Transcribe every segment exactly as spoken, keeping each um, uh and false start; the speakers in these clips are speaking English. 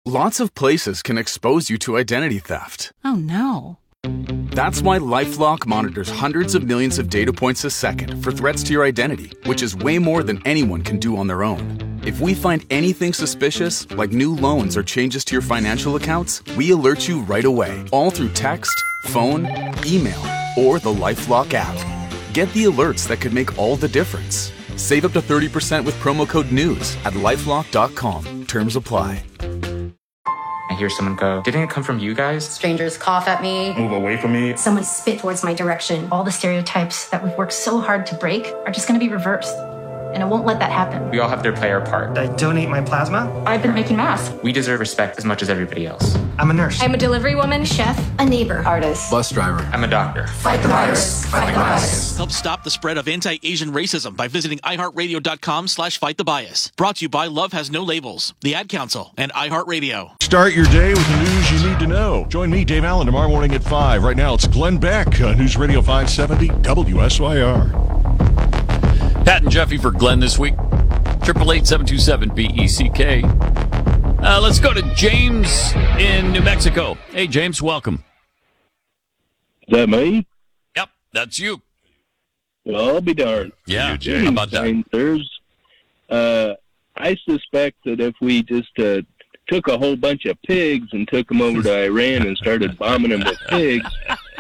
Lots of places can expose you to identity theft. Oh, no. That's why LifeLock monitors hundreds of millions of data points a second for threats to your identity, which is way more than anyone can do on their own. If we find anything suspicious, like new loans or changes to your financial accounts, we alert you right away, all through text, phone, email, or the LifeLock app. Get the alerts that could make all the difference. Save up to thirty percent with promo code NEWS at lifelock dot com. Terms apply. I hear someone go, didn't it come from you guys? Strangers cough at me. Move away from me. Someone spit towards my direction. All the stereotypes that we've worked so hard to break are just going to be reversed. And I won't let that happen. We all have to play our part. I donate my plasma. I've been making masks. We deserve respect as much as everybody else. I'm a nurse. I'm a delivery woman, chef, a neighbor, artist, bus driver. I'm a doctor. Fight the virus. Fight the bias. Help stop the spread of anti-Asian racism by visiting iHeartRadio.com slash fight the bias. Brought to you by Love Has No Labels, the Ad Council, and iHeartRadio. Start your day with the news you need to know. Join me, Dave Allen, tomorrow morning at five. Right now, it's Glenn Beck on News Radio five seventy W S Y R. Pat and Jeffy for Glenn this week. Triple eight seven two seven B E C K. Uh, let's go to James in New Mexico. Hey, James, welcome. Is that me? Yep, that's you. Well, I'll be darned. Yeah, you, how about that? There's, uh, I suspect that if we just uh, took a whole bunch of pigs and took them over to Iran and started bombing them with pigs,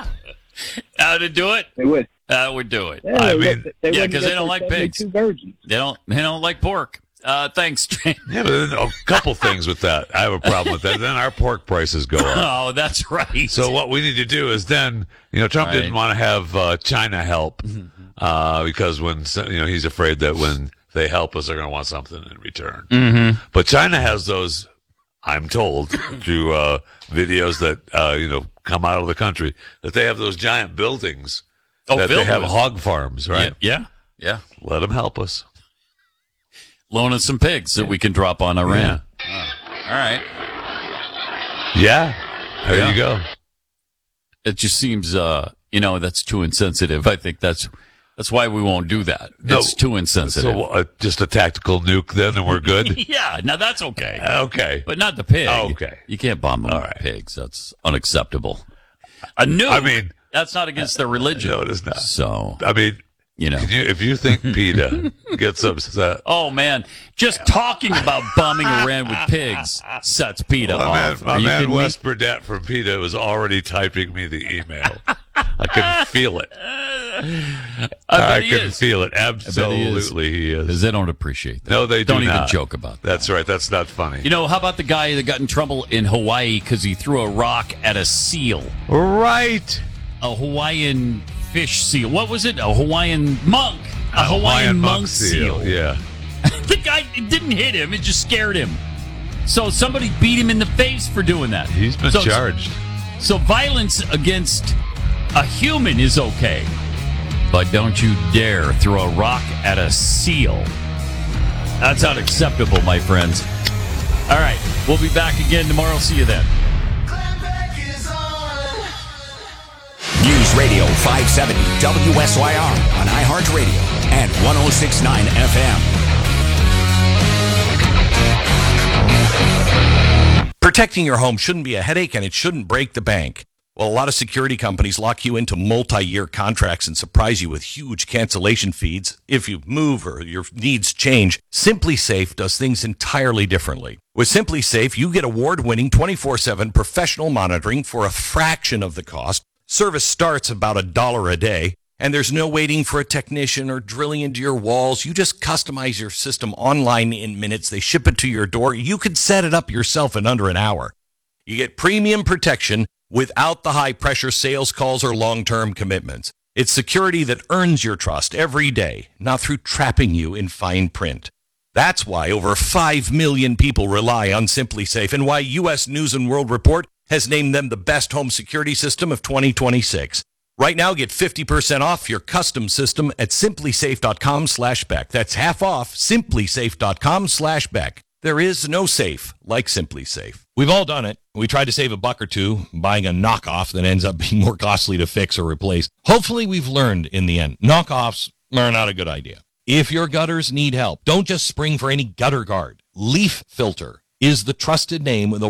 how to do it? They would. That would do it. Yeah, I they mean, would, they yeah, because they don't like pigs. Virgins. They don't. They don't like pork. Uh, thanks, James. Yeah, but a couple things with that. I have a problem with that. Then our pork prices go up. Oh, that's right. So what we need to do is then, you know, Trump right. didn't want to have uh, China help uh, because when you know he's afraid that when they help us, they're going to want something in return. Mm-hmm. But China has those. I'm told through uh, videos that uh, you know come out of the country that they have those giant buildings. Oh, that they have with... hog farms, right? Yeah, yeah. yeah. Let them help us. Loan us some pigs that we can drop on Iran. Yeah. Oh. All right. Yeah. There yeah. you go. It just seems, uh, you know, that's too insensitive. I think that's that's why we won't do that. No. It's too insensitive. So uh, just a tactical nuke then, and we're good? Yeah. Now that's okay. Okay. But not the pig. Oh, okay. You can't bomb them All with right. pigs. That's unacceptable. A nuke. I mean. That's not against their religion. No, it is not. So, I mean, you know, you, if you think PETA gets upset, oh man, just talking about bombing Iran with pigs sets PETA well, off. My man, my man Wes me? Burdett from PETA was already typing me the email. I can feel it. I, I he can is. feel it. Absolutely, he is. Because they don't appreciate that. No, they do don't not. even joke about that. That's right. That's not funny. You know, how about the guy that got in trouble in Hawaii because he threw a rock at a seal? Right. A Hawaiian fish seal. What was it? A Hawaiian monk. A, a Hawaiian, Hawaiian monk, monk seal. seal. Yeah. The guy, it didn't hit him. It just scared him. So somebody beat him in the face for doing that. He's been so, charged. So violence against a human is okay. But don't you dare throw a rock at a seal. That's unacceptable, my friends. All right. We'll be back again tomorrow. See you then. News Radio five seventy W S Y R on iHeartRadio and one oh six point nine F M. Protecting your home shouldn't be a headache, and it shouldn't break the bank. Well, a lot of security companies lock you into multi-year contracts and surprise you with huge cancellation fees if you move or your needs change. SimpliSafe does things entirely differently. With SimpliSafe, you get award-winning twenty-four seven professional monitoring for a fraction of the cost. Service starts about a dollar a day, and there's no waiting for a technician or drilling into your walls. You just customize your system online in minutes. They ship it to your door. You could set it up yourself in under an hour. You get premium protection without the high-pressure sales calls or long-term commitments. It's security that earns your trust every day, not through trapping you in fine print. That's why over five million people rely on SimpliSafe, and why U S News and World Report has named them the best home security system of twenty twenty-six. Right now, get fifty percent off your custom system at simplysafe.com slash Beck. That's half off, simplysafe.com slash Beck. There is no safe like SimpliSafe. We've all done it. We tried to save a buck or two buying a knockoff that ends up being more costly to fix or replace. Hopefully, we've learned in the end. Knockoffs are not a good idea. If your gutters need help, don't just spring for any gutter guard. Leaf Filter is the trusted name with over